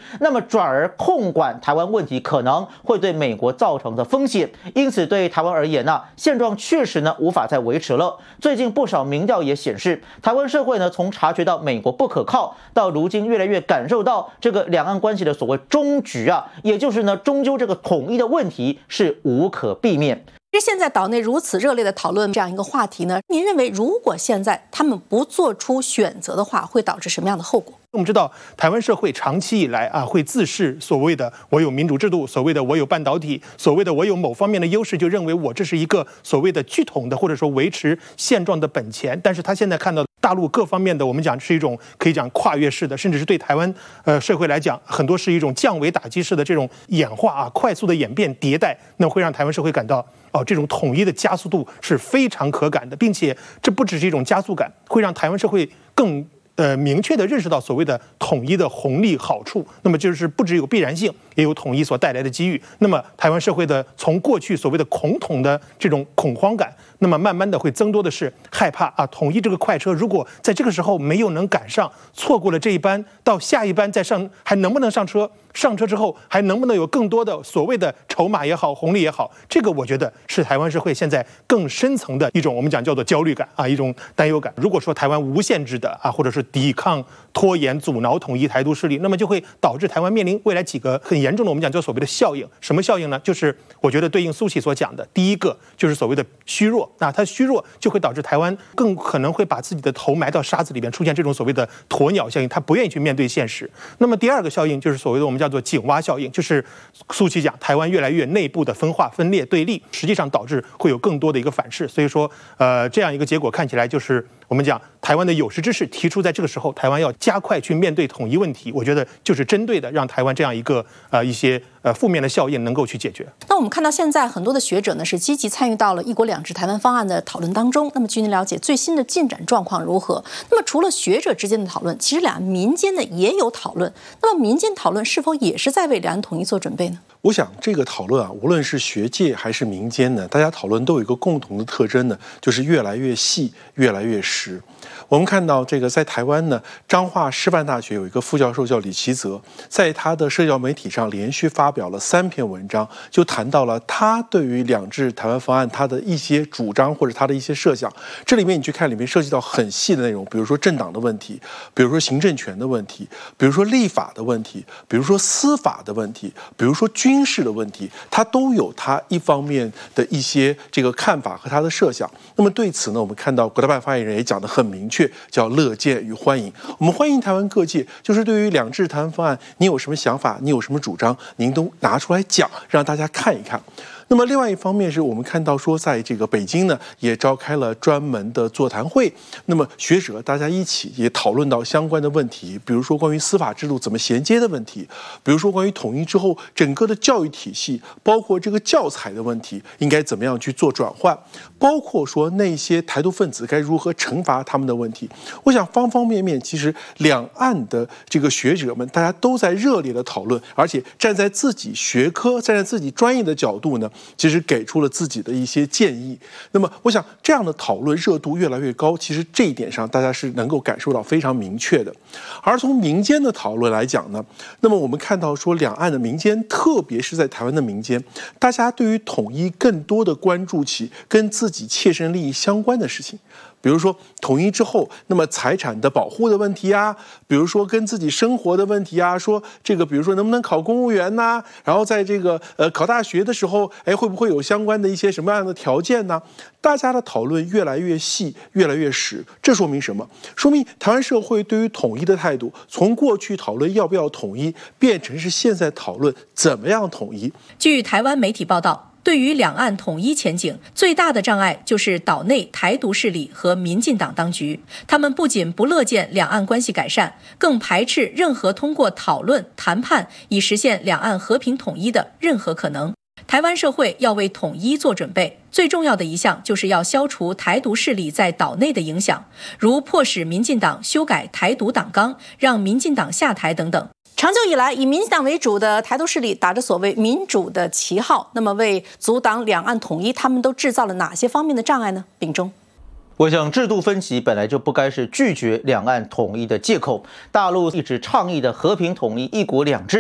那么转而控管台湾问题，可能会对美国造成的风险。因此，对台湾而言呢，现状确实呢无法再维持了。最近不少民调也显示，台湾社会呢从察觉到美国不可靠，到如今越来越感受到这个两岸关系的所谓终局啊，也就是呢，终究这个统一的问题是无可避免。 其实现在岛内如此热烈的讨论这样一个话题呢，您认为如果现在他们不做出选择的话，会导致什么样的后果？ 我们知道，台湾社会长期以来会自视所谓的我有民主制度，所谓的我有半导体，所谓的我有某方面的优势，就认为我这是一个所谓的据统的或者说维持现状的本钱。但是他现在看到大陆各方面的，我们讲是一种可以讲跨越式的，甚至是对台湾社会来讲，很多是一种降维打击式的这种演化快速的演变迭代，那会让台湾社会感到这种统一的加速度是非常可感的，并且这不只是一种加速感，会让台湾社会更明确地认识到所谓的统一的红利好处。那么就是不只有必然性，也有统一所带来的机遇。那么台湾社会的从过去所谓的恐统的这种恐慌感，那么慢慢的会增多的是害怕统一这个快车如果在这个时候没有能赶上，错过了这一班，到下一班再上还能不能上车？上车之后还能不能有更多的所谓的筹码也好，红利也好，这个我觉得是台湾社会现在更深层的一种我们讲叫做焦虑感一种担忧感。如果说台湾无限制的或者是抵抗、拖延、阻挠统一台独势力，那么就会导致台湾面临未来几个很严重的我们讲叫所谓的效应。什么效应呢？就是我觉得对应苏起所讲的，第一个就是所谓的虚弱，它虚弱就会导致台湾更可能会把自己的头埋到沙子里面，出现这种所谓的鸵鸟效应，他不愿意去面对现实。那么第二个效应就是所谓的我们叫做井蛙效应，就是苏起讲台湾越来越内部的分化、分裂、对立，实际上导致会有更多的一个反噬。所以说，这样一个结果看起来就是我们讲台湾的有识之士提出，在这个时候台湾要加快去面对统一问题，我觉得就是针对的让台湾这样一个一些负面的效应能够去解决。 那我们看到现在很多的学者呢是积极参与到了一国两制台湾方案的讨论当中。那么据您了解，最新的进展状况如何？那么除了学者之间的讨论，其实民间呢也有讨论。那么民间讨论是否也是在为两岸统一做准备呢？ 我想这个讨论无论是学界还是民间呢，大家讨论都有一个共同的特征呢，就是越来越细，越来越实。我们看到这个在台湾呢，彰化师范大学有一个副教授叫李奇泽，在他的社交媒体上连续发表了3篇文章，就谈到了他对于两制台湾方案他的一些主张或者他的一些设想。这里面你去看，里面涉及到很细的内容，比如说政党的问题，比如说行政权的问题，比如说立法的问题，比如说司法的问题，比如说军事的问题，他都有他一方面的一些这个看法和他的设想。那么对此呢，我们看到国台办发言人也讲得很明确，叫乐见与欢迎。我们欢迎台湾各界，就是对于两制台湾方案，你有什么想法，你有什么主张，您都拿出来讲，让大家看一看。那么另外一方面是我们看到说，在这个北京呢，也召开了专门的座谈会。那么学者大家一起也讨论到相关的问题，比如说关于司法制度怎么衔接的问题，比如说关于统一之后整个的教育体系，包括这个教材的问题应该怎么样去做转换，包括说那些台独分子该如何惩罚他们的问题。我想方方面面，其实两岸的这个学者们大家都在热烈的讨论，而且站在自己学科、站在自己专业的角度呢，其实给出了自己的一些建议。那么我想这样的讨论热度越来越高，其实这一点上大家是能够感受到非常明确的。而从民间的讨论来讲呢，那么我们看到说两岸的民间，特别是在台湾的民间，大家对于统一更多的关注起跟自己切身利益相关的事情。比如说统一之后，那么财产的保护的问题啊，比如说跟自己生活的问题啊，说这个比如说能不能考公务员呐，然后在这个考大学的时候，会不会有相关的一些什么样的条件呢？大家的讨论越来越细，越来越实。这说明什么？说明台湾社会对于统一的态度，从过去讨论要不要统一，变成是现在讨论怎么样统一。 据台湾媒体报道，对于两岸统一前景，最大的障碍就是岛内台独势力和民进党当局。他们不仅不乐见两岸关系改善，更排斥任何通过讨论、谈判以实现两岸和平统一的任何可能。台湾社会要为统一做准备，最重要的一项就是要消除台独势力在岛内的影响，如迫使民进党修改台独党纲，让民进党下台等等。长久以来，以民进党为主的台独势力打着所谓民主的旗号，那么为阻挡两岸统一，他们都制造了哪些方面的障碍呢？秉忠。 我想制度分歧本来就不该是拒绝两岸统一的借口。大陆一直倡议的和平统一、一国两制。